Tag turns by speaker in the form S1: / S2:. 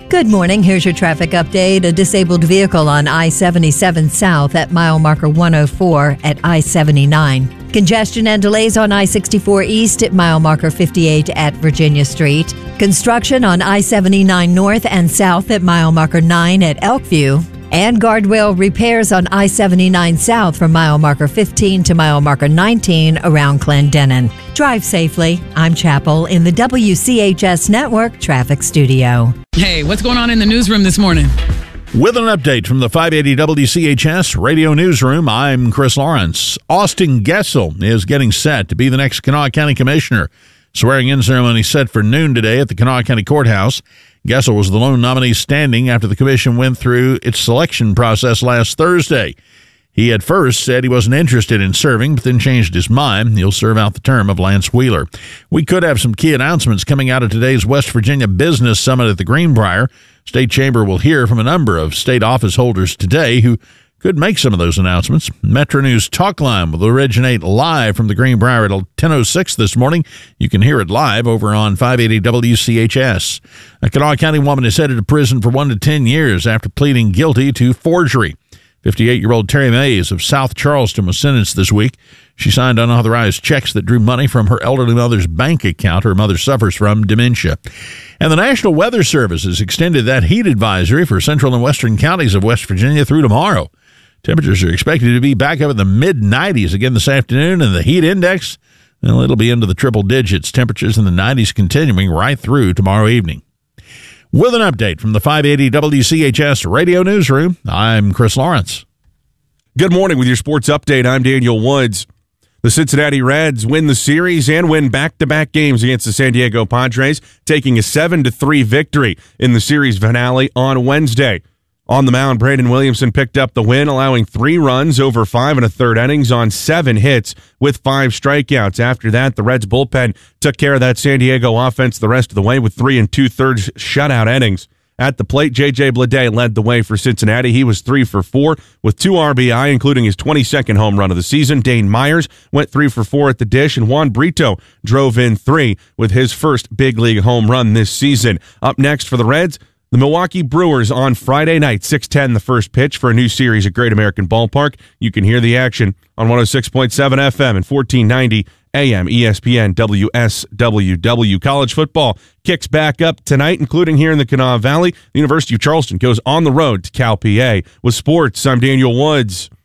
S1: Good morning. Here's your traffic update. A disabled vehicle on I-77 South at mile marker 104 at I-79. Congestion and delays on I-64 East at mile marker 58 at Virginia Street. Construction on I-79 North and South at mile marker 9 at Elkview. And guardrail repairs on I-79 South from mile marker 15 to mile marker 19 around Clendenin. Drive safely. I'm Chapel in the WCHS Network Traffic Studio.
S2: Hey, what's going on in the newsroom this morning?
S3: With an update from the 580 WCHS Radio Newsroom, I'm Chris Lawrence. Austin Gessel is getting set to be the next Kanawha County Commissioner. Swearing-in ceremony set for noon today at the Kanawha County Courthouse. Gessel was the lone nominee standing after the commission went through its selection process last Thursday. He at first said he wasn't interested in serving, but then changed his mind. He'll serve out the term of Lance Wheeler. We could have some key announcements coming out of today's West Virginia Business Summit at the Greenbrier. State Chamber will hear from a number of state office holders today who could make some of those announcements. Metro News Talk Line will originate live from the Greenbrier at 10:06 this morning. You can hear it live over on 580 WCHS. A Kanawha County woman is headed to prison for 1 to 10 years after pleading guilty to forgery. 58-year-old Terry Mays of South Charleston was sentenced this week. She signed unauthorized checks that drew money from her elderly mother's bank account. Her mother suffers from dementia. And the National Weather Service has extended that heat advisory for central and western counties of West Virginia through tomorrow. Temperatures are expected to be back up in the mid-90s again this afternoon, and the heat index, well, it'll be into the triple digits. Temperatures in the 90s continuing right through tomorrow evening. With an update from the 580 WCHS Radio Newsroom, I'm Chris Lawrence.
S4: Good morning with your sports update. I'm Daniel Woods. The Cincinnati Reds win the series and win back-to-back games against the San Diego Padres, taking a 7-3 victory in the series finale on Wednesday. On the mound, Brandon Williamson picked up the win, allowing 3 runs over 5 1/3 innings on 7 hits with 5 strikeouts. After that, the Reds bullpen took care of that San Diego offense the rest of the way with 3 2/3 shutout innings. At the plate, J.J. Bleday led the way for Cincinnati. He was 3 for 4 with 2 RBI, including his 22nd home run of the season. Dane Myers went 3 for 4 at the dish, and Juan Brito drove in 3 with his first big league home run this season. Up next for the Reds, the Milwaukee Brewers on Friday night, 6:10 the first pitch for a new series at Great American Ballpark. You can hear the action on 106.7 FM and 1490 AM ESPN WSWW. College football kicks back up tonight, including here in the Kanawha Valley. The University of Charleston goes on the road to Cal PA. With sports, I'm Daniel Woods.